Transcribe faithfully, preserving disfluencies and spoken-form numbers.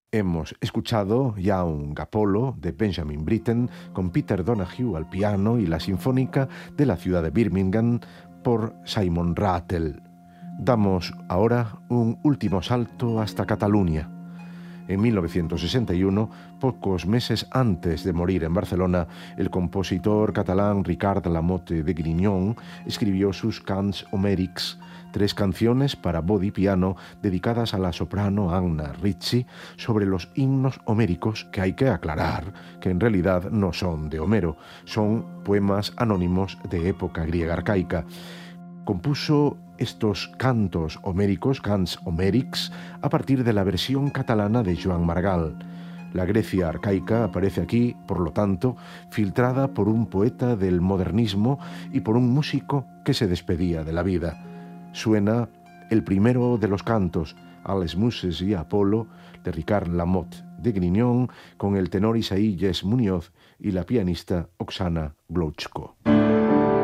Hemos escuchado ya un Gapolo de Benjamin Britten con Peter Donahue al piano y la sinfónica de la ciudad de Birmingham por Simon Rattle. Damos ahora un último salto hasta Cataluña. En mil novecientos sesenta y uno, pocos meses antes de morir en Barcelona, el compositor catalán Ricard Lamote de Grignon escribió sus Cants Homérics, tres canciones para voz y piano dedicadas a la soprano Anna Ricci sobre los himnos homéricos, que hay que aclarar que en realidad no son de Homero, son poemas anónimos de época griega arcaica. Compuso estos cantos homéricos, Cants Homérics, a partir de la versión catalana de Joan Maragall. La Grecia arcaica aparece aquí, por lo tanto, filtrada por un poeta del modernismo y por un músico que se despedía de la vida. Suena el primero de los cantos, A les Muses y Apolo, de Ricard Lamote de Grignon, con el tenor Isaías Muñoz y la pianista Oksana Glotchko.